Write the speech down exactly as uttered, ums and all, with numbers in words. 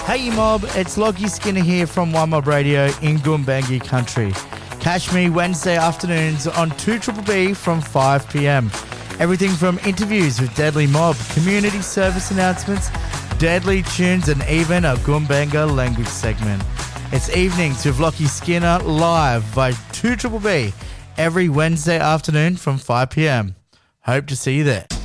Hey mob, it's Lockie Skinner here from One Mob Radio in Goombangi country. Catch me Wednesday afternoons on two B B from five p m. Everything from interviews with Deadly Mob, community service announcements, deadly tunes and even a Goombanga language segment. It's evenings with Lockie Skinner live by two B B every Wednesday afternoon from five p m. Hope to see you there.